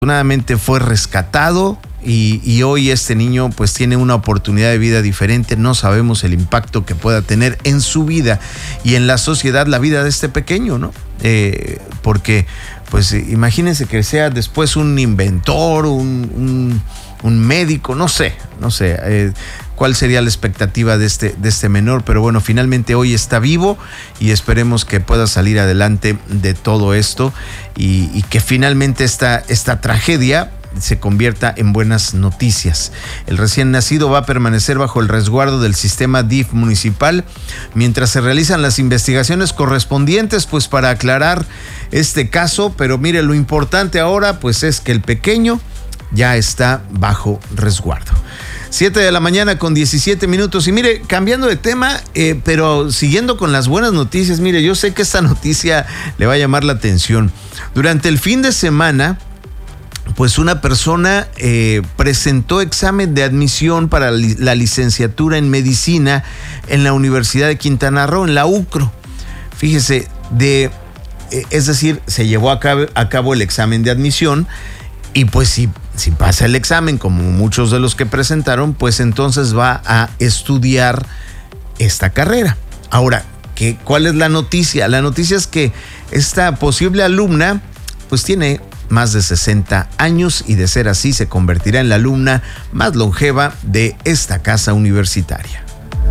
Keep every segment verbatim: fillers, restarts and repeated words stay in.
Afortunadamente fue rescatado y, y hoy este niño pues tiene una oportunidad de vida diferente. No sabemos el impacto que pueda tener en su vida y en la sociedad la vida de este pequeño, ¿no? Eh, porque pues imagínense que sea después un inventor, un, un, un médico, no sé, no sé eh, cuál sería la expectativa de este, de este menor, pero bueno, finalmente hoy está vivo y esperemos que pueda salir adelante de todo esto y, y que finalmente esta, esta tragedia se convierta en buenas noticias. El recién nacido va a permanecer bajo el resguardo del sistema D I F municipal mientras se realizan las investigaciones correspondientes pues para aclarar este caso, pero mire, lo importante ahora pues es que el pequeño ya está bajo resguardo. siete de la mañana con diecisiete minutos. Y mire, cambiando de tema, eh, pero siguiendo con las buenas noticias, mire, yo sé que esta noticia le va a llamar la atención. Durante el fin de semana, pues una persona eh, presentó examen de admisión para la licenciatura en medicina en la Universidad de Quintana Roo, en la U C R O. Fíjese, de, eh, es decir, se llevó a cabo, a cabo el examen de admisión y pues si, si pasa el examen, como muchos de los que presentaron, pues entonces va a estudiar esta carrera. Ahora, ¿qué, ¿cuál es la noticia? La noticia es que esta posible alumna pues tiene más de sesenta años y de ser así se convertirá en la alumna más longeva de esta casa universitaria.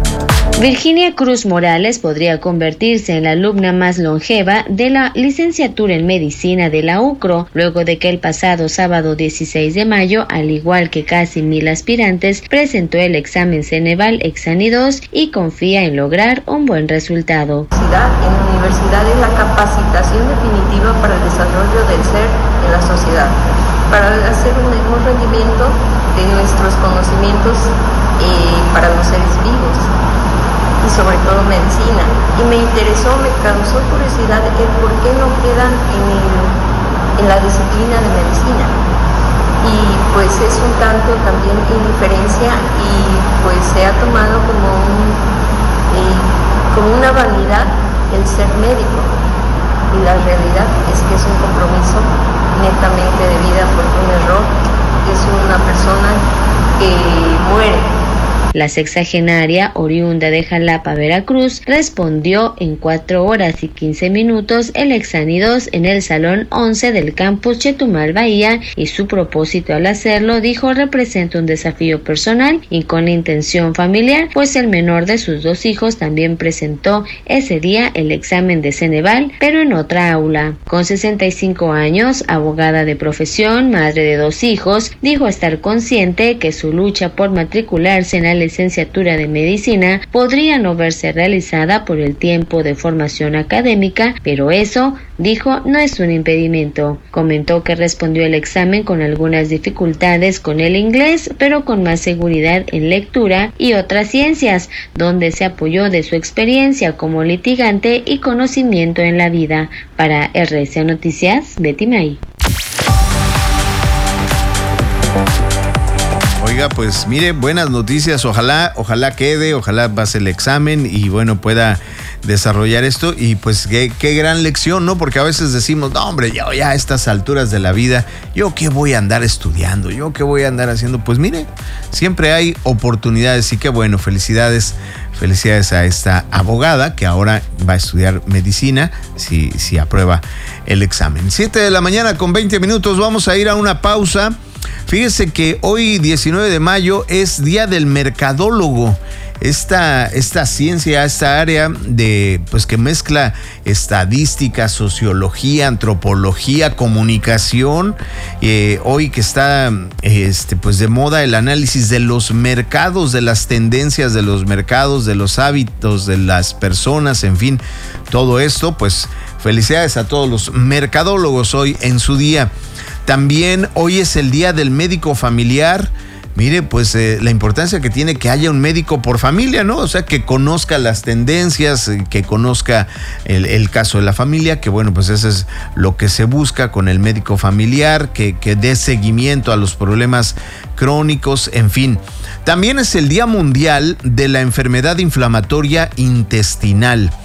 Virginia Cruz Morales podría convertirse en la alumna más longeva de la licenciatura en medicina de la U C R O, luego de que el pasado sábado dieciséis de mayo, al igual que casi mil aspirantes, presentó el examen Ceneval Exani dos y confía en lograr un buen resultado. En la universidad es la capacitación definitiva para el desarrollo del ser en la sociedad, para hacer un mejor rendimiento de nuestros conocimientos eh, para los seres vivos y sobre todo medicina. Y me interesó, me causó curiosidad el por qué no quedan en, el, en la disciplina de medicina. Y pues es un tanto también indiferencia y pues se ha tomado como, un, eh, como una vanidad el ser médico. Y la realidad es que es un compromiso netamente de vida porque un error es una persona que muere. La sexagenaria, oriunda de Jalapa, Veracruz, respondió en cuatro horas y quince minutos el Exani dos en el Salón once del campus Chetumal Bahía y su propósito al hacerlo, dijo, representa un desafío personal y con intención familiar, pues el menor de sus dos hijos también presentó ese día el examen de Ceneval, pero en otra aula. Con sesenta y cinco años, abogada de profesión, madre de dos hijos, dijo estar consciente que su lucha por matricularse en la licenciatura de medicina podría no verse realizada por el tiempo de formación académica, pero eso, dijo, no es un impedimento. Comentó que respondió el examen con algunas dificultades con el inglés, pero con más seguridad en lectura y otras ciencias, donde se apoyó de su experiencia como litigante y conocimiento en la vida. Para R C A Noticias, Betty May. Oiga, pues mire, buenas noticias, ojalá, ojalá quede, ojalá pase el examen y bueno, pueda desarrollar esto y pues qué, qué gran lección, ¿no? Porque a veces decimos, no hombre, yo ya a estas alturas de la vida, ¿yo qué voy a andar estudiando? ¿Yo qué voy a andar haciendo? Pues mire, siempre hay oportunidades y qué bueno, felicidades, felicidades a esta abogada que ahora va a estudiar medicina si, si aprueba el examen. siete de la mañana con veinte minutos, vamos a ir a una pausa. Fíjese que hoy, diecinueve de mayo, es Día del Mercadólogo. Esta, esta ciencia, esta área de, pues, que mezcla estadística, sociología, antropología, comunicación. Eh, hoy que está este, pues, de moda el análisis de los mercados, de las tendencias de los mercados, de los hábitos de las personas, en fin, todo esto, pues felicidades a todos los mercadólogos hoy en su día. También hoy es el Día del Médico Familiar. Mire, pues eh, la importancia que tiene que haya un médico por familia, ¿no? O sea, que conozca las tendencias, que conozca el, el caso de la familia, que bueno, pues eso es lo que se busca con el médico familiar, que, que dé seguimiento a los problemas crónicos, en fin. También es el Día Mundial de la Enfermedad Inflamatoria Intestinal.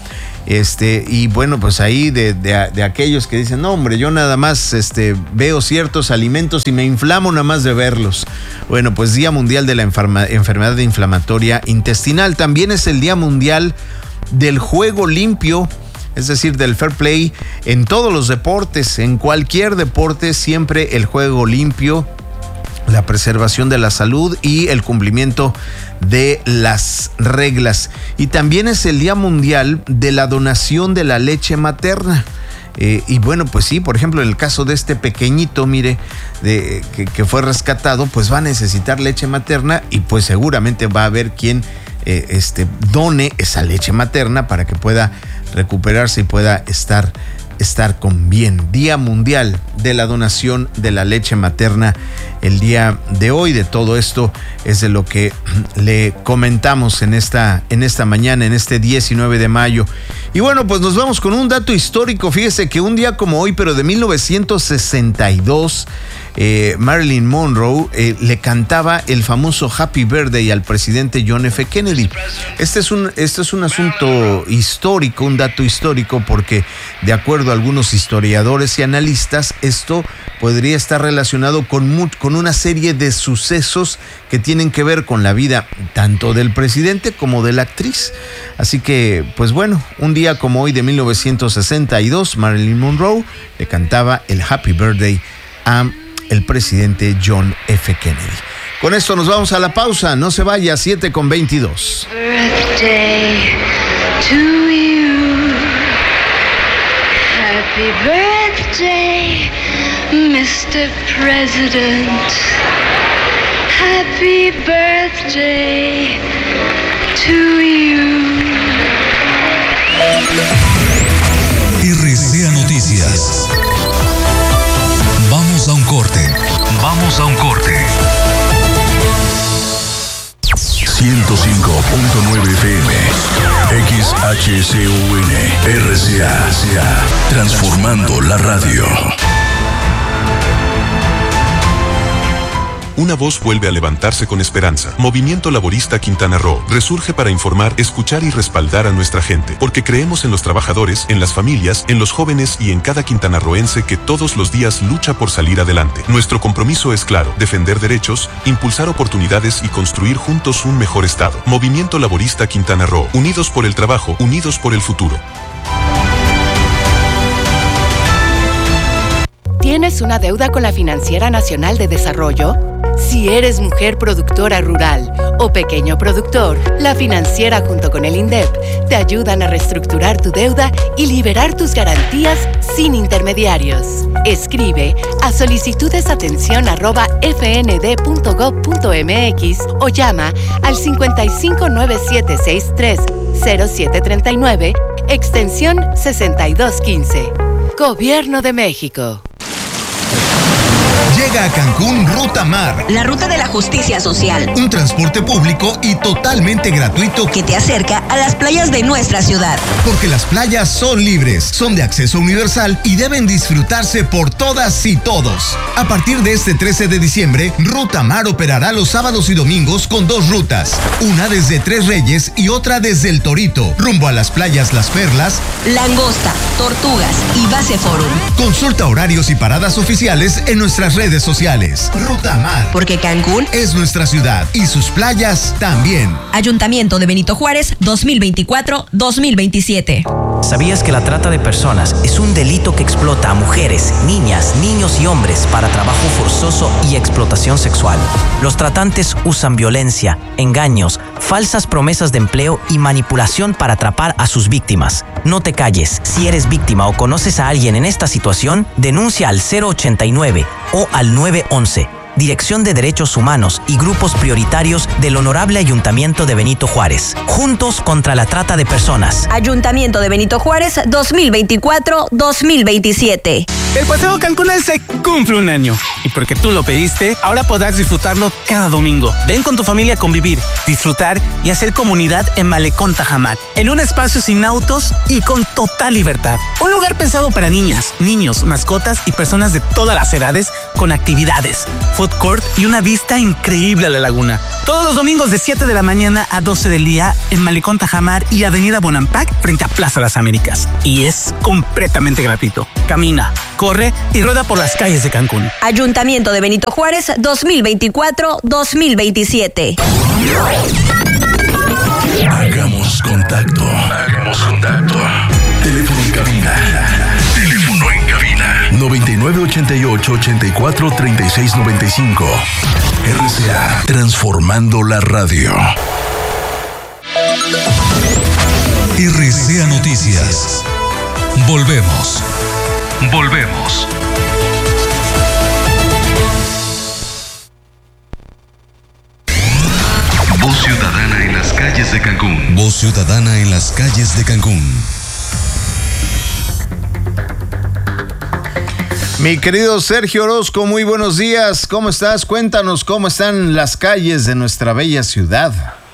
Este, y bueno, pues ahí de, de, de aquellos que dicen, no hombre, yo nada más este, veo ciertos alimentos y me inflamo nada más de verlos. Bueno, pues Día Mundial de la Enferma, Enfermedad Inflamatoria Intestinal. También es el Día Mundial del Juego Limpio, es decir, del fair play en todos los deportes, en cualquier deporte, siempre el juego limpio, la preservación de la salud y el cumplimiento de las reglas. Y también es el Día Mundial de la Donación de la Leche Materna. Eh, y bueno, pues sí, por ejemplo, en el caso de este pequeñito, mire, de, que, que fue rescatado, pues va a necesitar leche materna y pues seguramente va a haber quien eh, este, done esa leche materna para que pueda recuperarse y pueda estar, estar con bien. Día Mundial de la Donación de la Leche Materna el día de hoy. De todo esto es de lo que le comentamos en esta, en esta mañana, en este diecinueve de mayo. Y bueno, pues nos vamos con un dato histórico. Fíjese que un día como hoy, pero de mil novecientos sesenta y dos, eh, Marilyn Monroe eh, le cantaba el famoso Happy Birthday al presidente John F. Kennedy. Este es un, este es un asunto histórico, un dato histórico, porque de acuerdo a algunos historiadores y analistas, esto podría estar relacionado con, con una serie de sucesos que tienen que ver con la vida tanto del presidente como de la actriz. Así que, pues bueno, un día como hoy de mil novecientos sesenta y dos, Marilyn Monroe le cantaba el Happy Birthday a el presidente John F. Kennedy. Con esto nos vamos a la pausa. No se vaya, siete con veintidós. Birthday to you. Happy birthday, mister President. Happy birthday to you. R C A Noticias. Vamos a un corte. Vamos a un corte. ciento cinco punto nueve F M. X H C U N. R C A. Transformando la radio. Una voz vuelve a levantarse con esperanza. Movimiento Laborista Quintana Roo resurge para informar, escuchar y respaldar a nuestra gente, porque creemos en los trabajadores, en las familias, en los jóvenes y en cada quintanarroense que todos los días lucha por salir adelante. Nuestro compromiso es claro: defender derechos, impulsar oportunidades y construir juntos un mejor estado. Movimiento Laborista Quintana Roo, unidos por el trabajo, unidos por el futuro. ¿Tienes una deuda con la Financiera Nacional de Desarrollo? Si eres mujer productora rural o pequeño productor, la Financiera junto con el INDEP te ayudan a reestructurar tu deuda y liberar tus garantías sin intermediarios. Escribe a solicitudesatención arroba f n d punto gov punto m x o llama al cincuenta y cinco nueve siete sesenta y tres cero siete treinta y nueve, extensión sesenta y dos quince. Gobierno de México. Llega a Cancún Ruta Mar, la ruta de la justicia social. Un transporte público y totalmente gratuito que te acerca a las playas de nuestra ciudad. Porque las playas son libres, son de acceso universal y deben disfrutarse por todas y todos. A partir de este trece de diciembre, Ruta Mar operará los sábados y domingos con dos rutas. Una desde Tres Reyes y otra desde El Torito, rumbo a las playas Las Perlas, Langosta, Tortugas y Base Forum. Consulta horarios y paradas oficiales en nuestras redes sociales. Ruta Mar. Porque Cancún es nuestra ciudad y sus playas también. Ayuntamiento de Benito Juárez, dos mil veinticuatro a dos mil veintisiete. ¿Sabías que la trata de personas es un delito que explota a mujeres, niñas, niños y hombres para trabajo forzoso y explotación sexual? Los tratantes usan violencia, engaños, falsas promesas de empleo y manipulación para atrapar a sus víctimas. No te calles. Si eres víctima o conoces a alguien en esta situación, denuncia al cero ochenta y nueve o al nueve once. Dirección de Derechos Humanos y Grupos Prioritarios del Honorable Ayuntamiento de Benito Juárez. Juntos contra la trata de personas. Ayuntamiento de Benito Juárez, dos mil veinticuatro a dos mil veintisiete. El Paseo Cancunense cumple un año. Y porque tú lo pediste, ahora podrás disfrutarlo cada domingo. Ven con tu familia a convivir, disfrutar y hacer comunidad en Malecón Tajamar. En un espacio sin autos y con total libertad. Un lugar pensado para niñas, niños, mascotas y personas de todas las edades con actividades, food court y una vista increíble a la laguna. Todos los domingos de siete de la mañana a doce del día en Malecón Tajamar y Avenida Bonampak frente a Plaza Las Américas. Y es completamente gratuito. Camina, corre y rueda por las calles de Cancún. Ayuntamiento de Benito Juárez dos mil veinticuatro dos mil veintisiete. Hagamos contacto. Hagamos contacto. Teléfono en cabina. Teléfono en cabina. noventa y nueve ochenta y ocho ochenta y cuatro treinta y seis noventa y cinco. R C A. Transformando la radio. R C A Noticias. Volvemos. Volvemos. Voz ciudadana en las calles de Cancún. Voz ciudadana en las calles de Cancún. Mi querido Sergio Orozco, muy buenos días. ¿Cómo estás? Cuéntanos cómo están las calles de nuestra bella ciudad.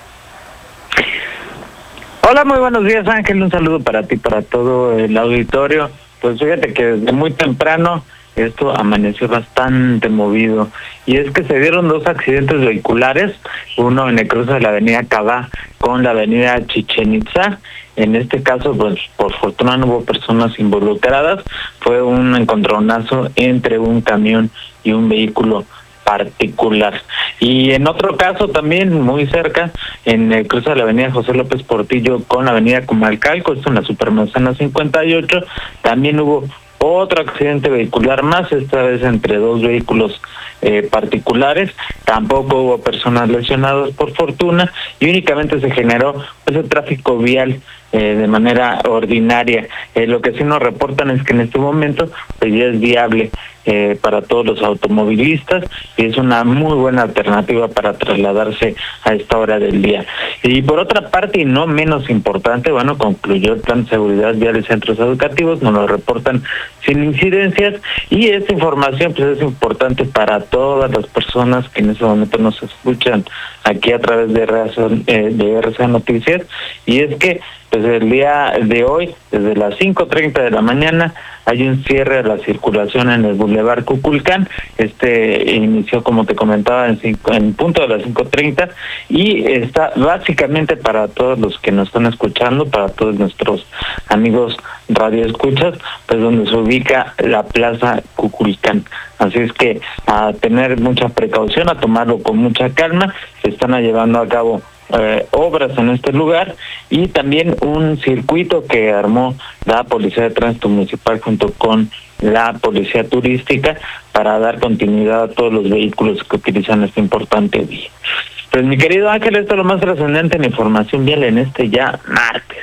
Hola, muy buenos días, Ángel. Un saludo para ti, para todo el auditorio. Pues fíjate que desde muy temprano esto amaneció bastante movido. Y es que se dieron dos accidentes vehiculares, uno en el cruce de la avenida Cabá con la avenida Chichén Itzá. En este caso, pues por fortuna no hubo personas involucradas. Fue un encontronazo entre un camión y un vehículo particular. Y en otro caso también muy cerca, en el cruce de la avenida José López Portillo con la avenida Comalcalco, esto en la Supermanzana cincuenta y ocho, también hubo otro accidente vehicular más, esta vez entre dos vehículos eh, particulares. Tampoco hubo personas lesionadas por fortuna y únicamente se generó ese tráfico vial eh, de manera ordinaria. Eh, lo que sí nos reportan es que en este momento pues ya es viable eh, para todos los automovilistas y es una muy buena alternativa para trasladarse a esta hora del día. Y por otra parte, y no menos importante, bueno, concluyó el plan de seguridad vial de centros educativos, nos lo reportan sin incidencias y esta información pues es importante para todas las personas que en ese momento nos escuchan aquí a través de R C A, eh, de R C A Noticias, y es que pues el día de hoy, desde las cinco treinta de la mañana, hay un cierre de la circulación en el Boulevard Cuculcán. Este inició, como te comentaba, en, cinco, en punto de las cinco treinta y está básicamente para todos los que nos están escuchando, para todos nuestros amigos radioescuchas, pues donde se ubica la Plaza Cuculcán. Así es que a tener mucha precaución, a tomarlo con mucha calma. Se están llevando a cabo Eh, obras en este lugar y también un circuito que armó la Policía de Tránsito Municipal junto con la Policía Turística para dar continuidad a todos los vehículos que utilizan este importante vía. Pues mi querido Ángel, esto es lo más trascendente en información vial en este ya martes.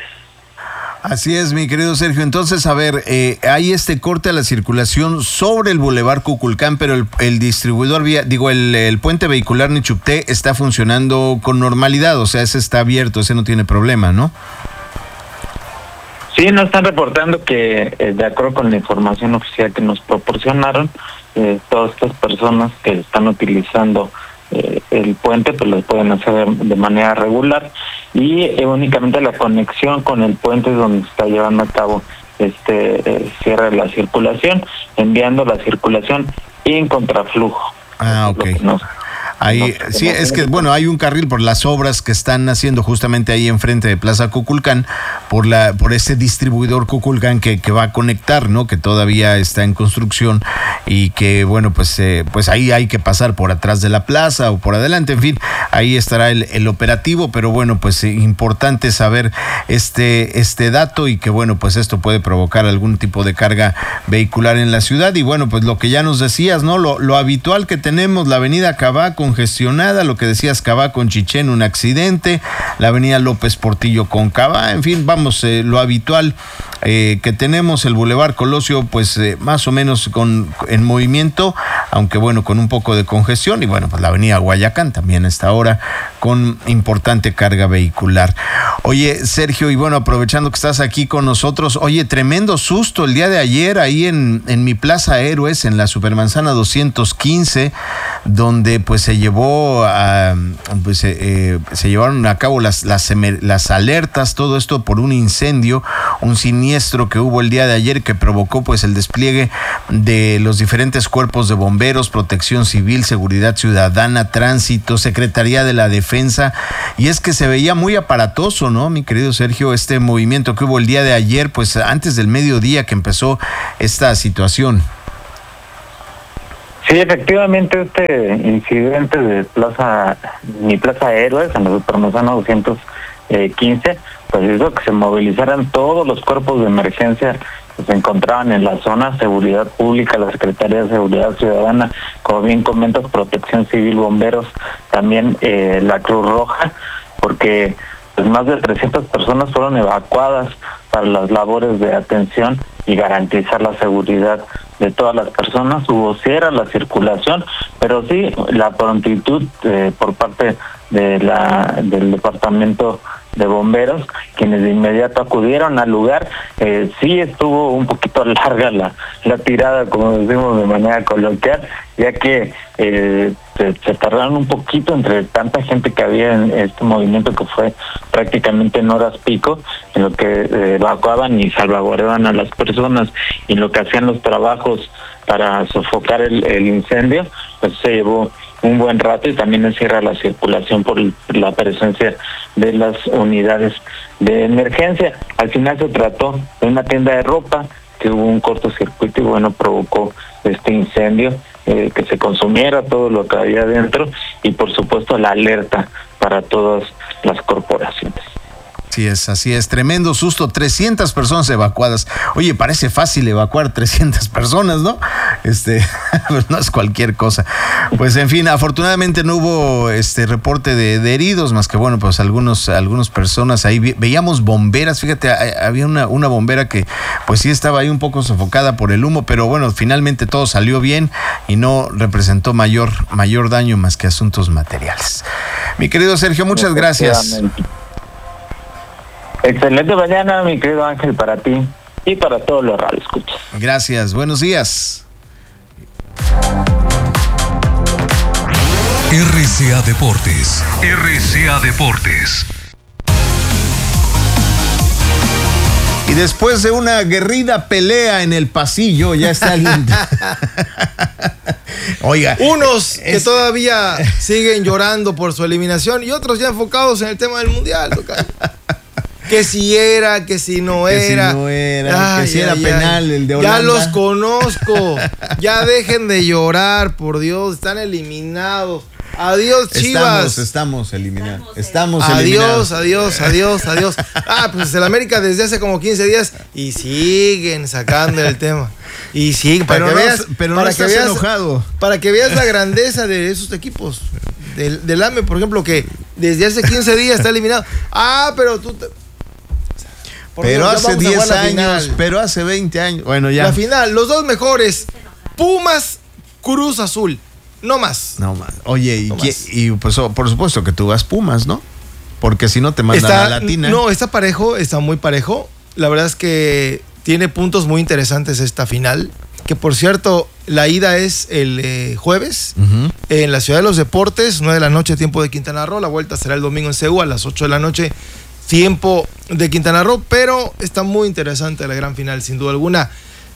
Así es, mi querido Sergio. Entonces, a ver, eh, hay este corte a la circulación sobre el Boulevard Cuculcán, pero el, el distribuidor vía, digo, el, el puente vehicular Nichupté está funcionando con normalidad, o sea, ese está abierto, ese no tiene problema, ¿no? Sí, nos están reportando que, eh, de acuerdo con la información oficial que nos proporcionaron, eh, todas estas personas que están utilizando Eh, el puente pues lo pueden hacer de, de manera regular y eh, únicamente la conexión con el puente es donde se está llevando a cabo este eh, cierre de la circulación, enviando la circulación en contraflujo. Ah, ok. Ahí, sí, es que, bueno, hay un carril por las obras que están haciendo justamente ahí enfrente de Plaza Cuculcán, por la por ese distribuidor Cuculcán que, que va a conectar, ¿no? Que todavía está en construcción y que, bueno, pues eh, pues ahí hay que pasar por atrás de la plaza o por adelante, en fin, ahí estará el, el operativo, pero bueno, pues eh, importante saber este, este dato y que, bueno, pues esto puede provocar algún tipo de carga vehicular en la ciudad y, bueno, pues lo que ya nos decías, ¿no? Lo, lo habitual que tenemos, la avenida Cabá con congestionada, lo que decías, Cabá con Chichén, un accidente, la avenida López Portillo con Cabá, en fin, vamos, eh, lo habitual eh, que tenemos, el Boulevard Colosio, pues eh, más o menos con en movimiento, aunque bueno, con un poco de congestión, y bueno, pues la avenida Guayacán también a esta hora con importante carga vehicular. Oye, Sergio, y bueno, aprovechando que estás aquí con nosotros, oye, tremendo susto el día de ayer ahí en, en mi Plaza Héroes, en la Supermanzana doscientos quince, donde pues se llevó a, pues eh, se llevaron a cabo las, las, las alertas, todo esto por un incendio, un siniestro que hubo el día de ayer que provocó pues el despliegue de los diferentes cuerpos de bomberos, protección civil, seguridad ciudadana, tránsito, Secretaría de la Defensa, y es que se veía muy aparatoso, ¿no, mi querido Sergio, este movimiento que hubo el día de ayer, pues antes del mediodía que empezó esta situación? Sí, efectivamente, este incidente de Plaza, mi Plaza Héroes, en la Supermanzana doscientos quince, pues hizo que se movilizaran todos los cuerpos de emergencia que se encontraban en la zona, seguridad pública, la Secretaría de Seguridad Ciudadana, como bien comentas, protección civil, bomberos, también eh, la Cruz Roja, porque pues más de trescientas personas fueron evacuadas para las labores de atención y garantizar la seguridad de todas las personas. Hubo cierre a la circulación, pero sí la prontitud eh, por parte de la del departamento de bomberos, quienes de inmediato acudieron al lugar. Eh, sí estuvo un poquito larga la, la tirada, como decimos de manera coloquial, ya que eh, se, se tardaron un poquito entre tanta gente que había en este movimiento, que fue prácticamente en horas pico, en lo que eh, evacuaban y salvaguardaban a las personas y en lo que hacían los trabajos para sofocar el, el incendio, pues se llevó un buen rato, y también encierra la circulación por la presencia de las unidades de emergencia. Al final se trató de una tienda de ropa, que hubo un cortocircuito y bueno, provocó este incendio, eh, que se consumiera todo lo que había dentro, y por supuesto la alerta para todas las corporaciones. Así es, así es, tremendo susto, trescientas personas evacuadas. Oye, parece fácil evacuar trescientas personas, ¿no? Este, pues no es cualquier cosa. Pues en fin, afortunadamente no hubo este reporte de, de heridos, más que bueno, pues algunos, algunas personas ahí, veíamos bomberas, fíjate, había una, una bombera que pues sí estaba ahí un poco sofocada por el humo, pero bueno, finalmente todo salió bien y no representó mayor, mayor daño más que asuntos materiales. Mi querido Sergio, muchas gracias. Excelente mañana, mi querido Ángel, para ti y para todos los radioescuchas. Gracias, buenos días. R C A Deportes. R C A Deportes. Y después de una aguerrida pelea en el pasillo, ya está alguien. Oiga. Unos es... que todavía siguen llorando por su eliminación y otros ya enfocados en el tema del mundial, toca. Que si era, que si no que era. Si no era, ay, que si era ay, penal ay. El de Holanda. Ya los conozco. Ya dejen de llorar, por Dios. Están eliminados. Adiós, Chivas. Estamos, estamos eliminados. Estamos adiós, eliminados. Adiós, adiós, adiós, adiós. Ah, pues el América desde hace como quince días y siguen sacando el tema. Y siguen, para pero que no, veas, pero para no que estás veas, enojado. Para que veas la grandeza de esos equipos. Del, del A M E, por ejemplo, que desde hace quince días está eliminado. Ah, pero tú... Te, pero Dios, hace diez años, pero hace veinte años. Bueno, ya. La final, los dos mejores, Pumas, Cruz Azul. No más. No más. Oye, y, no que, más. y pues por supuesto que tú vas Pumas, ¿no? Porque si no te mandan está, a la Latina. No, está parejo, está muy parejo. La verdad es que tiene puntos muy interesantes esta final. Que por cierto, la ida es el eh, jueves uh-huh. en la Ciudad de los Deportes, nueve de la noche, tiempo de Quintana Roo. La vuelta será el domingo en Seúl a las ocho de la noche, tiempo de Quintana Roo. Pero está muy interesante la gran final, sin duda alguna.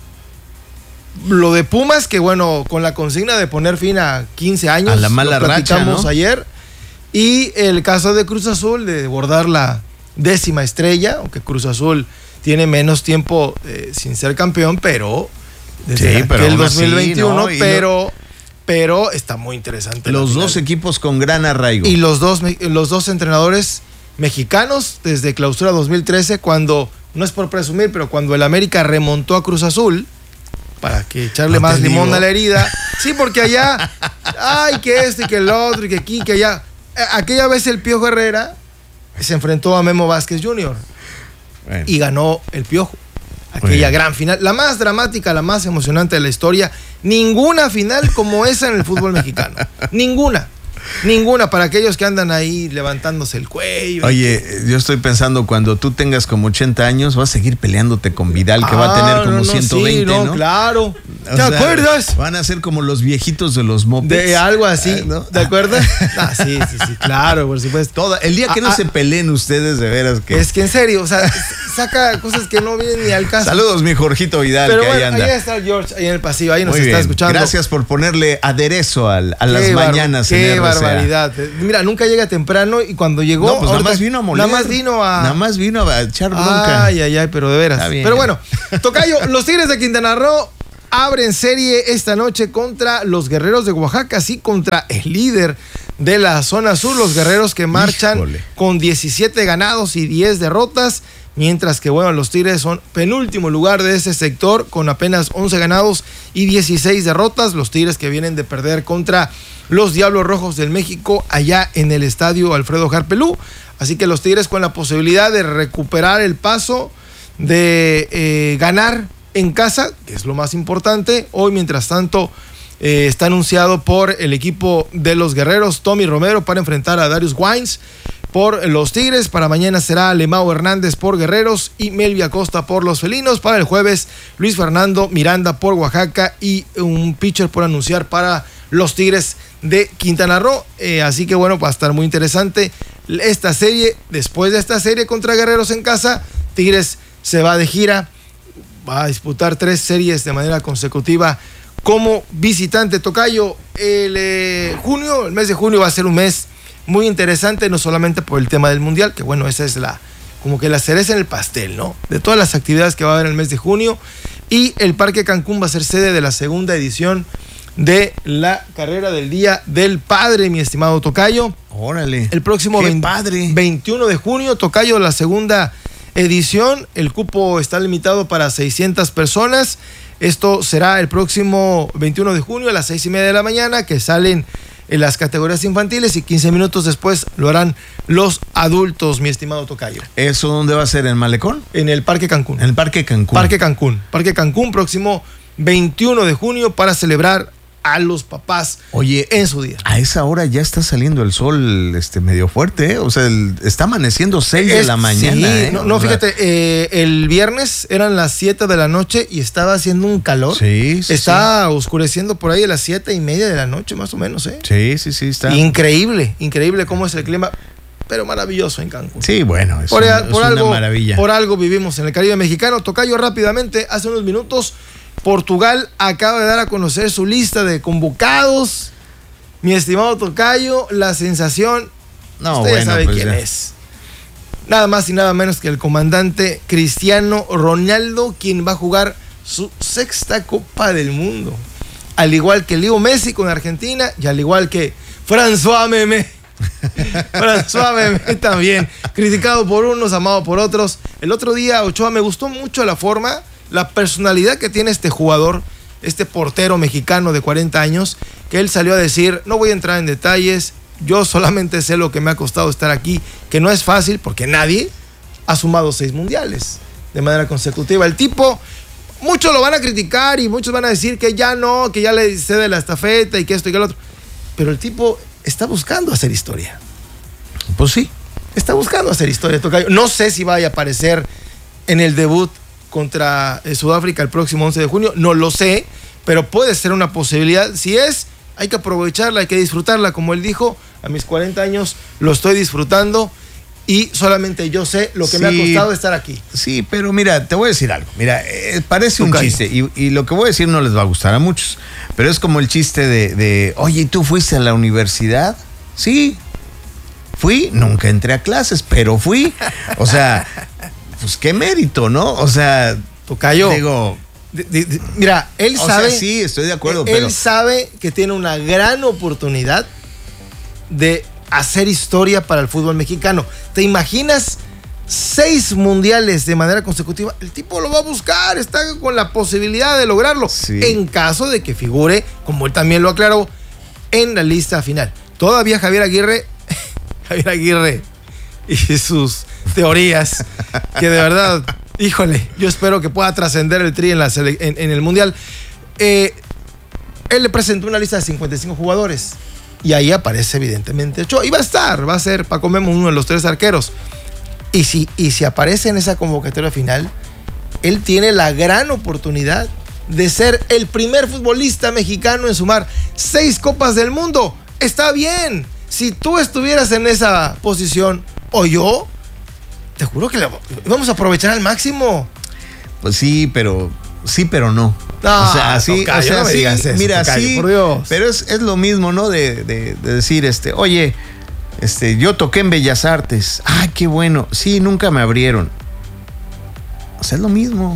Lo de Pumas, que bueno, con la consigna de poner fin a quince años, a la mala lo platicamos racha, ¿no? ayer. Y el caso de Cruz Azul, de bordar la décima estrella, aunque Cruz Azul tiene menos tiempo eh, sin ser campeón, pero desde sí, pero el dos mil veintiuno, así, ¿no? pero, lo... pero está muy interesante. Los dos equipos con gran arraigo. Y los dos, los dos entrenadores mexicanos desde clausura dos mil trece, cuando, no es por presumir, pero cuando el América remontó a Cruz Azul, para que echarle no más limón digo. a la herida. Sí, porque allá, ay, que esto y que el otro, y que aquí, que allá. Aquella vez el Piojo Herrera se enfrentó a Memo Vázquez junior Bueno. Y ganó el Piojo. Aquella bueno. gran final, la más dramática, la más emocionante de la historia. Ninguna final como esa en el fútbol mexicano. Ninguna. Ninguna, para aquellos que andan ahí levantándose el cuello. Oye, que... yo estoy pensando, cuando tú tengas como ochenta años, vas a seguir peleándote con Vidal, que ah, va a tener como no, no, ciento veinte, sí, no, ¿no? Claro. ¿Te sea, acuerdas? Van a ser como los viejitos de los mopeds. De algo así, ¿no? ¿Te acuerdas? Ah, sí, sí, sí, claro, por supuesto. Toda, el día que ah, no ah, se peleen ustedes, de veras que... Es que en serio, o sea, saca cosas que no vienen ni al caso. Saludos, mi Jorgito Vidal, Pero que bueno, ahí anda. ahí está George, ahí en el pasillo, ahí nos Muy está bien. escuchando. Gracias por ponerle aderezo al, a las Qué bar- mañanas Qué en R C A. barbaridad. Mira, nunca llega temprano y cuando llegó. No, pues nada ahorita- más vino a moler. Nada más vino a. Nada más vino a echar bronca. Ay, ay, ay, pero de veras. Está bien. Pero bueno, tocayo, los Tigres de Quintana Roo abren serie esta noche contra los Guerreros de Oaxaca, sí, contra el líder de la zona sur, los Guerreros que marchan Híjole. con diecisiete ganados y diez derrotas, mientras que, bueno, los Tigres son penúltimo lugar de ese sector con apenas once ganados y dieciséis derrotas, los Tigres que vienen de perder contra los Diablos Rojos del México allá en el estadio Alfredo Harpelú, así que los Tigres con la posibilidad de recuperar el paso, de eh, ganar en casa, que es lo más importante. Hoy, mientras tanto, eh, está anunciado por el equipo de los Guerreros Tommy Romero para enfrentar a Darius Wines por los Tigres. Para mañana será Lemao Hernández por Guerreros y Melvi Acosta por los Felinos. Para el jueves, Luis Fernando Miranda por Oaxaca y un pitcher por anunciar para los Tigres de Quintana Roo. Eh, así que bueno, va a estar muy interesante esta serie. Después de esta serie contra Guerreros en casa, Tigres se va de gira. Va a disputar tres series de manera consecutiva como visitante. Tocayo, el eh, junio, el mes de junio va a ser un mes muy interesante, no solamente por el tema del Mundial, que bueno, esa es la, como que la cereza en el pastel, ¿no? De todas las actividades que va a haber en el mes de junio. Y el Parque Cancún va a ser sede de la segunda edición de la carrera del Día del Padre, mi estimado Tocayo. Órale. El próximo Qué veinte padre. veintiuno de junio, Tocayo, la segunda edición. El cupo está limitado para seiscientas personas. Esto será el próximo veintiuno de junio a las seis y media de la mañana, que salen en las categorías infantiles, y quince minutos después lo harán los adultos, mi estimado Tocayo. ¿Eso dónde va a ser? ¿En Malecón? En el Parque Cancún. En el Parque Cancún. Parque Cancún. Parque Cancún, próximo veintiuno de junio, para celebrar a los papás. Oye, en su día. A esa hora ya está saliendo el sol este, medio fuerte, ¿eh? O sea, el- está amaneciendo seis de Es- la mañana. sí, ¿eh? no, no, O sea, fíjate, eh, el viernes eran las siete de la noche y estaba haciendo un calor. Sí, sí, Está oscureciendo por ahí a las siete y media de la noche, más o menos, ¿eh? Sí, sí, sí, está. Increíble, increíble cómo es el clima, pero maravilloso en Cancún. Sí, bueno, es, Por, un- a- es por una algo, maravilla. por algo vivimos en el Caribe mexicano. Tocayo, rápidamente, hace unos minutos, Portugal acaba de dar a conocer su lista de convocados. Mi estimado Tocayo, la sensación, No, usted ya bueno, sabe pues quién ya. es. Nada más y nada menos que el comandante Cristiano Ronaldo, quien va a jugar su sexta Copa del Mundo. Al igual que Leo Messi con Argentina y al igual que François Memé. François Memé también, criticado por unos, amado por otros. El otro día, Ochoa, me gustó mucho la forma, la personalidad que tiene este jugador, este portero mexicano de cuarenta años, que él salió a decir: no voy a entrar en detalles, yo solamente sé lo que me ha costado estar aquí, que no es fácil porque nadie ha sumado seis mundiales de manera consecutiva. El tipo, muchos lo van a criticar y muchos van a decir que ya no, que ya le cede la estafeta y que esto y que lo otro, pero el tipo está buscando hacer historia. Pues sí. Está buscando hacer historia, Tocayo. No sé si vaya a aparecer en el debut contra eh, Sudáfrica el próximo once de junio, no lo sé, pero puede ser una posibilidad. Si es, hay que aprovecharla, hay que disfrutarla, como él dijo: a mis cuarenta años lo estoy disfrutando y solamente yo sé lo que me ha Sí. costado estar aquí. Sí, pero mira, te voy a decir algo. Mira, eh, parece un Tocayo. chiste y, y lo que voy a decir no les va a gustar a muchos, pero es como el chiste de, de, oye, ¿y tú fuiste a la universidad? Sí, fui, nunca entré a clases, pero fui. O sea, pues qué mérito, ¿no? O sea, Tocayo, digo, de- de- de- mira, él o sabe, sea, sí, estoy de acuerdo, él pero sabe que tiene una gran oportunidad de hacer historia para el fútbol mexicano. ¿Te imaginas seis mundiales de manera consecutiva? El tipo lo va a buscar, está con la posibilidad de lograrlo, Sí. en caso de que figure, como él también lo aclaró, en la lista final. Todavía Javier Aguirre, Javier Aguirre y sus teorías, que de verdad, híjole, yo espero que pueda trascender el Tri en, la sele- en, en el Mundial. Eh, él le presentó una lista de cincuenta y cinco jugadores y ahí aparece evidentemente Ochoa. Y va a estar, va a ser Paco Memo uno de los tres arqueros. Y si, y si aparece en esa convocatoria final, él tiene la gran oportunidad de ser el primer futbolista mexicano en sumar seis Copas del Mundo. Está bien. Si tú estuvieras en esa posición o yo, te juro que la, vamos a aprovechar al máximo. Pues sí, pero sí, pero no. No, o sea, sí, tocayo, o sea, no me sí, digas eso, mira, tocayo, sí, por Dios. pero es, es lo mismo, ¿no? De, de, de decir, este, oye, este, yo toqué en Bellas Artes. Ah, qué bueno. Sí, nunca me abrieron. O sea, es lo mismo.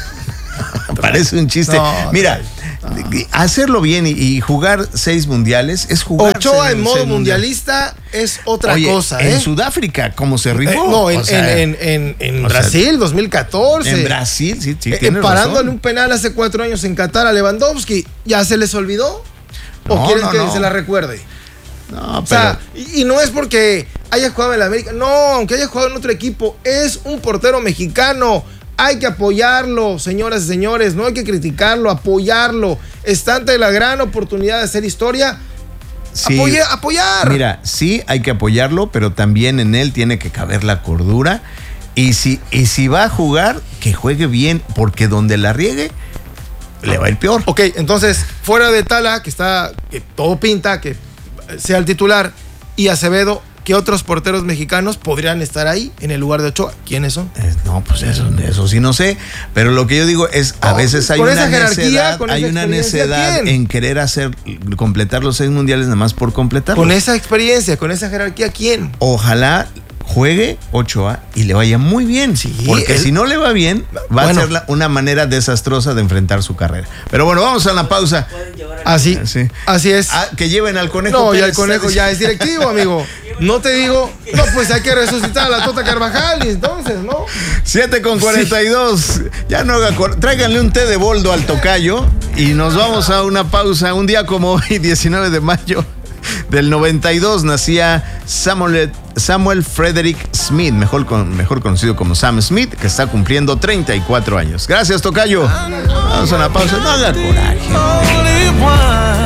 Parece un chiste. No, mira, no. hacerlo bien y, y jugar seis mundiales es jugar. Ochoa en modo mundialista es otra Oye, cosa, ¿eh? En Sudáfrica, ¿cómo se rifó? Eh, no, en, o sea, en, en, en o Brasil, sea, dos mil catorce. En Brasil, sí, sí, eh, tienes parándole razón. un penal hace cuatro años en Qatar a Lewandowski. ¿Ya se les olvidó? ¿O No, quieren no, que no. se la recuerde? No, o sea, y, y no es porque haya jugado en la América. No, aunque haya jugado en otro equipo, es un portero mexicano. Hay que apoyarlo, señoras y señores. No hay que criticarlo, apoyarlo. Está ante la gran oportunidad de hacer historia. Sí, Apoye, apoyar. Mira, sí hay que apoyarlo, pero también en él tiene que caber la cordura. Y si, y si va a jugar, que juegue bien, porque donde la riegue, le va a ir peor. Ok, entonces, fuera de Tala, que está, que todo pinta, que sea el titular, y Acevedo, ¿qué otros porteros mexicanos podrían estar ahí en el lugar de Ochoa? ¿Quiénes son? Eh, no, pues eso, eso sí no sé. Pero lo que yo digo es, a No, veces hay con una esa jerarquía, necedad, con hay esa una experiencia, necedad ¿quién? en querer hacer, completar los seis mundiales nada más por completarlos. Con esa experiencia, con esa jerarquía, ¿quién? Ojalá juegue Ochoa y le vaya muy bien. Sí, porque él- si no le va bien, va Bueno. a ser la- una manera desastrosa de enfrentar su carrera. Pero bueno, vamos a la pausa. Así, Sí. así es. Ah, que lleven al conejo. No, ya el Pérez, conejo ¿sabes? ya es directivo, amigo. No te digo, no, pues hay que resucitar a la Tota Carvajal y entonces, ¿no? siete con cuarenta y dos. Ya no haga cor- tráiganle un té de boldo al tocayo y nos vamos a una pausa. Un día como hoy, diecinueve de mayo del noventa y dos, nacía Samuel, Samuel Frederick Smith, mejor, con- mejor conocido como Sam Smith, que está cumpliendo treinta y cuatro años. Gracias, tocayo. Vamos a una pausa. No haga coraje.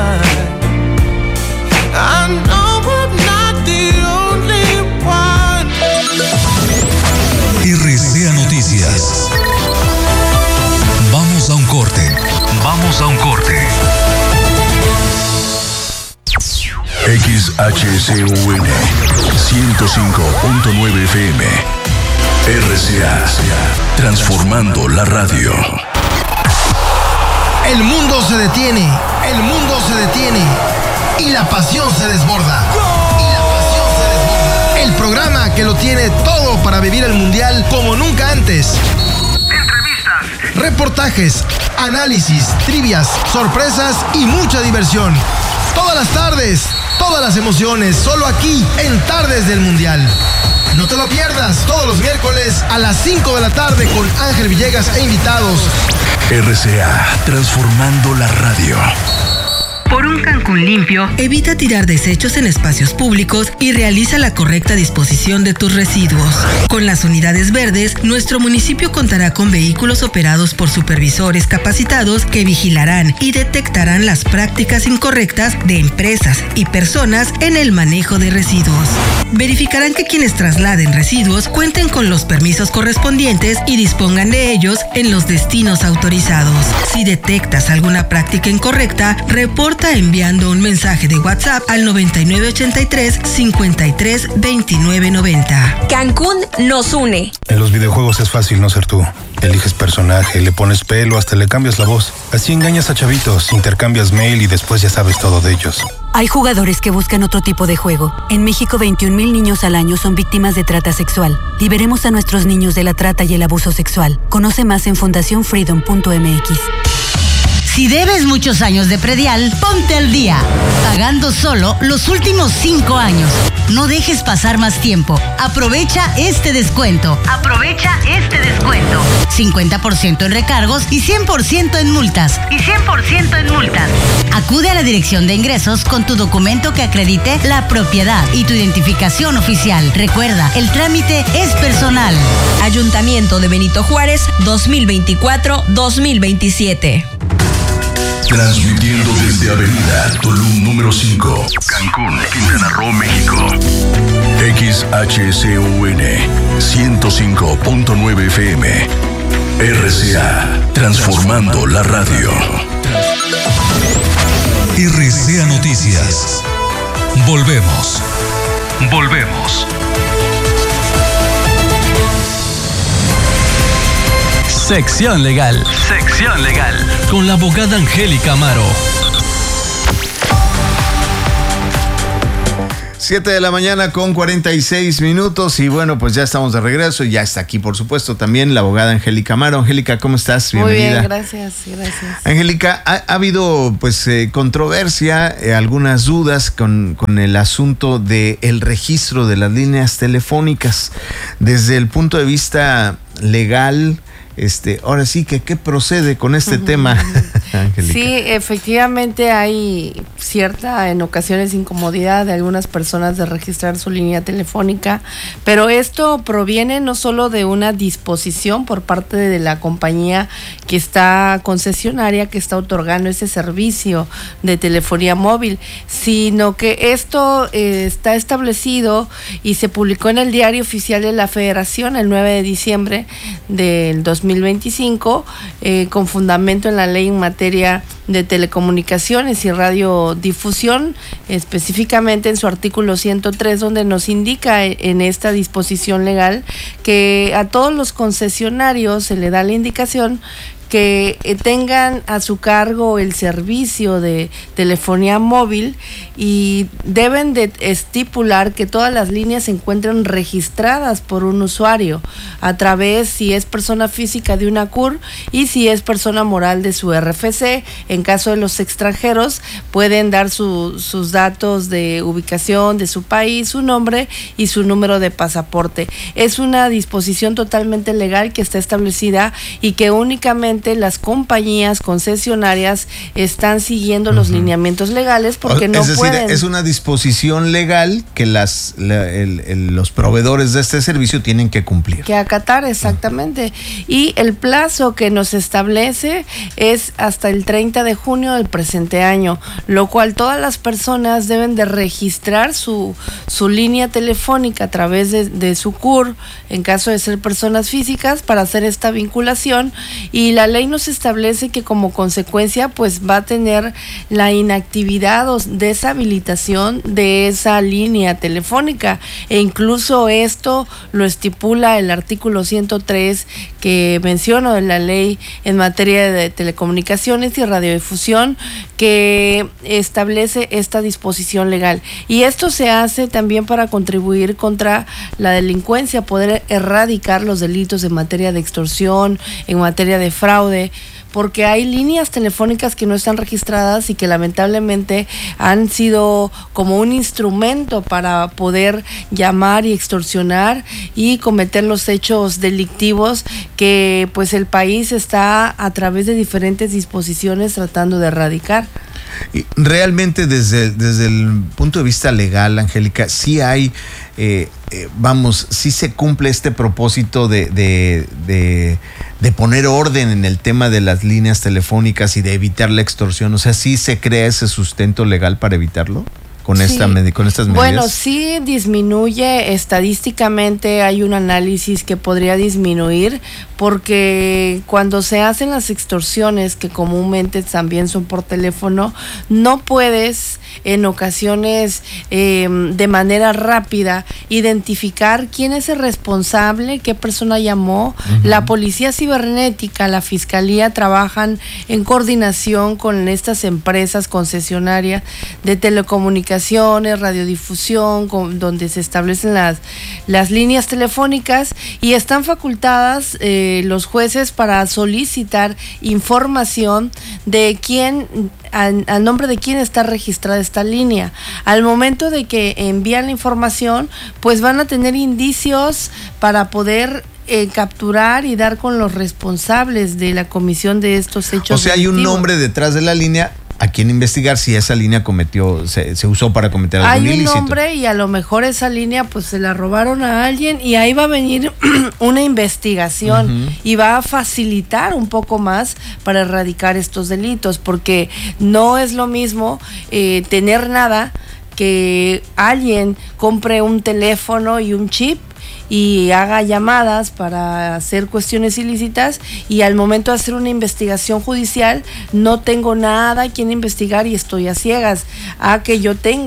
R C A Noticias. Vamos a un corte. Vamos a un corte. X H C U N ciento cinco punto nueve F M. R C A. Transformando la radio. El mundo se detiene, el mundo se detiene y la pasión se desborda. Y la pasión se desborda. El programa que lo tiene todo para vivir el mundial como nunca antes. Entrevistas, reportajes, análisis, trivias, sorpresas y mucha diversión. Todas las tardes, todas las emociones, solo aquí en Tardes del Mundial. No te lo pierdas todos los miércoles a las cinco de la tarde con Ángel Villegas e invitados. R C A. Transformando la radio. Por un Cancún limpio, evita tirar desechos en espacios públicos y realiza la correcta disposición de tus residuos. Con las unidades verdes, nuestro municipio contará con vehículos operados por supervisores capacitados que vigilarán y detectarán las prácticas incorrectas de empresas y personas en el manejo de residuos. Verificarán que quienes trasladen residuos cuenten con los permisos correspondientes y dispongan de ellos en los destinos autorizados. Si detectas alguna práctica incorrecta, reporta enviando un mensaje de WhatsApp al noventa y nueve ochenta y tres cincuenta y tres veintinueve noventa. Cancún nos une. En los videojuegos es fácil no ser tú. Eliges personaje, le pones pelo, hasta le cambias la voz. Así engañas a chavitos, intercambias mail y después ya sabes todo de ellos. Hay jugadores que buscan otro tipo de juego. En México, veintiún mil niños al año son víctimas de trata sexual. Liberemos a nuestros niños de la trata y el abuso sexual. Conoce más en fundación freedom punto m x. Si debes muchos años de predial, ponte al día, pagando solo los últimos cinco años. No dejes pasar más tiempo. Aprovecha este descuento. Aprovecha este descuento. cincuenta por ciento en recargos y cien por ciento en multas. Y cien por ciento en multas. Acude a la Dirección de Ingresos con tu documento que acredite la propiedad y tu identificación oficial. Recuerda, el trámite es personal. Ayuntamiento de Benito Juárez, dos mil veinticuatro a dos mil veintisiete. Transmitiendo desde Avenida Tulum número cinco, Cancún, Quintana Roo, México. X H C U N ciento cinco punto nueve F M. R C A. Transformando la radio. R C A Noticias. Volvemos. Volvemos. Sección Legal. Sección Legal. Con la abogada Angélica Amaro. siete de la mañana con cuarenta y seis minutos y bueno, pues ya estamos de regreso y ya está aquí, por supuesto, también la abogada Angélica Amaro. Angélica, ¿cómo estás? Bienvenida. Muy bien, gracias, gracias. Angélica, ha, ha habido pues eh, controversia, eh, algunas dudas con, con el asunto del registro de las líneas telefónicas. Desde el punto de vista legal, este, ahora sí que qué procede con este uh-huh. tema, Angélica. Sí, efectivamente hay cierta, en ocasiones, incomodidad de algunas personas de registrar su línea telefónica, pero esto proviene no solo de una disposición por parte de la compañía que está concesionaria, que está otorgando ese servicio de telefonía móvil, sino que esto eh, está establecido y se publicó en el Diario Oficial de la Federación el nueve de diciembre del dos mil veinticinco, eh, con fundamento en la ley en materia de telecomunicaciones y radiodifusión, específicamente en su artículo ciento tres, donde nos indica en esta disposición legal que a todos los concesionarios se le da la indicación que tengan a su cargo el servicio de telefonía móvil y deben de estipular que todas las líneas se encuentren registradas por un usuario a través, si es persona física, de una C U R y si es persona moral, de su R F C. En caso de los extranjeros, pueden dar su, sus datos de ubicación de su país, su nombre y su número de pasaporte. Es una disposición totalmente legal que está establecida y que únicamente las compañías concesionarias están siguiendo los uh-huh. lineamientos legales porque es no decir, pueden. Es una disposición legal que las la, el, el, los proveedores de este servicio tienen que cumplir. Que acatar, exactamente. Uh-huh. Y el plazo que nos establece es hasta el treinta de junio del presente año, lo cual todas las personas deben de registrar su, su línea telefónica a través de, de su C U R, en caso de ser personas físicas, para hacer esta vinculación, y la ley nos establece que como consecuencia pues va a tener la inactividad o deshabilitación de esa línea telefónica, e incluso esto lo estipula el artículo ciento tres que menciono de la ley en materia de telecomunicaciones y radiodifusión, que establece esta disposición legal, y esto se hace también para contribuir contra la delincuencia, poder erradicar los delitos en materia de extorsión, en materia de fraude, porque hay líneas telefónicas que no están registradas y que lamentablemente han sido como un instrumento para poder llamar y extorsionar y cometer los hechos delictivos que pues el país está a través de diferentes disposiciones tratando de erradicar. Y realmente desde, desde el punto de vista legal, Angélica, sí hay, eh, eh, vamos, sí se cumple este propósito de, de, de, de poner orden en el tema de las líneas telefónicas y de evitar la extorsión. O sea, sí se crea ese sustento legal para evitarlo con, sí. esta, con estas medidas. Bueno, sí disminuye estadísticamente, hay un análisis que podría disminuir, porque cuando se hacen las extorsiones, que comúnmente también son por teléfono, no puedes en ocasiones eh, de manera rápida identificar quién es el responsable, qué persona llamó. Uh-huh. La policía cibernética, la fiscalía trabajan en coordinación con estas empresas concesionarias de telecomunicaciones, radiodifusión, con, donde se establecen las, las líneas telefónicas, y están facultadas eh, los jueces para solicitar información de quién, a, a nombre de quién está registrada esta línea. Al momento de que envían la información, pues van a tener indicios para poder eh, capturar y dar con los responsables de la comisión de estos hechos. O sea, hay un nombre detrás de la línea a quien investigar si esa línea cometió, se, se usó para cometer algún ilícito. ilícito. Hay un nombre y a lo mejor esa línea pues se la robaron a alguien, y ahí va a venir una investigación uh-huh. y va a facilitar un poco más para erradicar estos delitos, porque no es lo mismo eh, tener nada que alguien compre un teléfono y un chip y haga llamadas para hacer cuestiones ilícitas, y al momento de hacer una investigación judicial no tengo nada a quien investigar y estoy a ciegas, a que yo tenga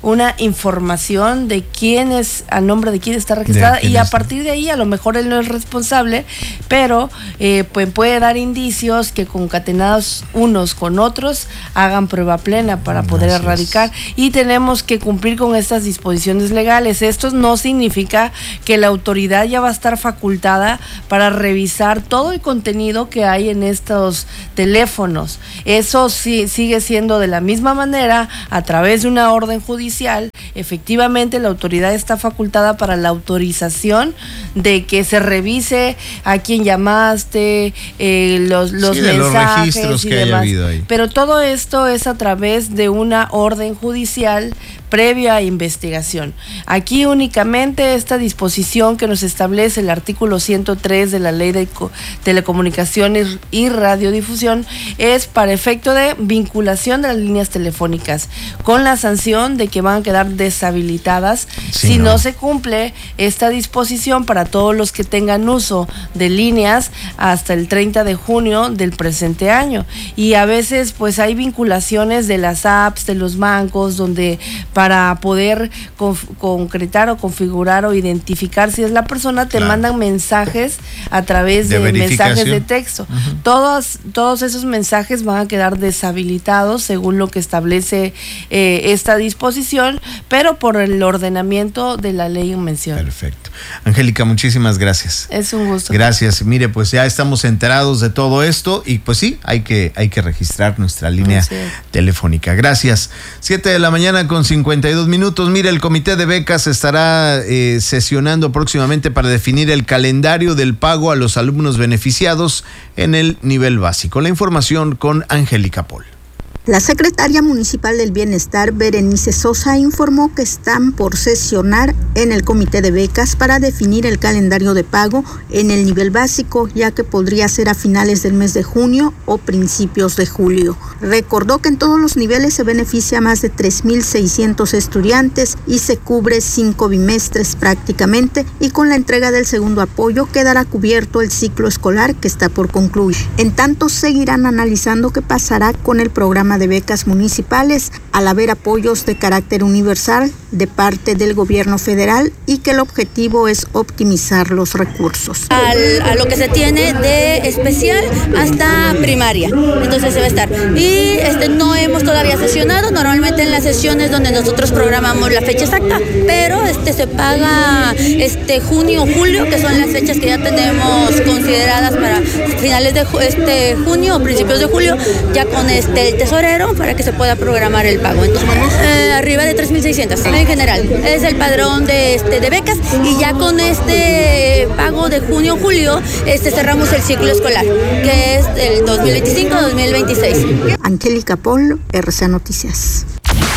una información de quién es, a nombre de quién está registrada, y a partir de ahí a lo mejor él no es responsable, pero eh, pues puede dar indicios que concatenados unos con otros hagan prueba plena para poder Gracias. erradicar, y tenemos que cumplir con estas disposiciones legales. Esto no significa que la autoridad ya va a estar facultada para revisar todo el contenido que hay en estos teléfonos. Eso sí sigue siendo de la misma manera, a través de una orden judicial. Efectivamente, la autoridad está facultada para la autorización de que se revise a quién llamaste, eh, los, los sí, mensajes los registros y que demás. haya habido ahí. Pero todo esto es a través de una orden judicial previa investigación. Aquí únicamente esta disposición que nos establece el artículo ciento tres de la Ley de Telecomunicaciones y Radiodifusión es para efecto de vinculación de las líneas telefónicas, con la sanción de que van a quedar deshabilitadas sí, si no. no se cumple esta disposición para todos los que tengan uso de líneas hasta el treinta de junio del presente año. Y a veces pues hay vinculaciones de las apps, de los bancos, donde para poder conf- concretar o configurar o identificar si es la persona, te claro. mandan mensajes a través de, de mensajes de texto. Uh-huh. Todos, todos esos mensajes van a quedar deshabilitados según lo que establece eh, esta disposición, pero por el ordenamiento de la ley en mención. Perfecto. Angélica, muchísimas gracias. Es un gusto. Gracias. Mire, pues ya estamos enterados de todo esto y pues sí, hay que, hay que registrar nuestra línea sí. telefónica. Gracias. Siete de la mañana con cincuenta y dos minutos. Mire, el Comité de Becas estará eh, sesionando próximamente para definir el calendario del pago a los alumnos beneficiados en el nivel básico. La información con Angélica Pol. La secretaria municipal del Bienestar, Berenice Sosa, informó que están por sesionar en el comité de becas para definir el calendario de pago en el nivel básico, ya que podría ser a finales del mes de junio o principios de julio. Recordó que en todos los niveles se beneficia a más de tres mil seiscientos estudiantes y se cubre cinco bimestres prácticamente, y con la entrega del segundo apoyo quedará cubierto el ciclo escolar que está por concluir. En tanto, seguirán analizando qué pasará con el programa de becas municipales al haber apoyos de carácter universal de parte del gobierno federal y que el objetivo es optimizar los recursos. Al, a lo que se tiene de especial hasta primaria, entonces se va a estar. Y este, no hemos todavía sesionado, normalmente en las sesiones donde nosotros programamos la fecha exacta, pero este se paga este junio, julio, que son las fechas que ya tenemos consideradas para finales de este junio o principios de julio, ya con este el tesoro para que se pueda programar el pago. Entonces, eh, arriba de tres mil seiscientos en general. Es el padrón de, este, de becas, y ya con este pago de junio-julio este, cerramos el ciclo escolar, que es el dos mil veinticinco dos mil veintiséis. Angélica Pol, R C A Noticias.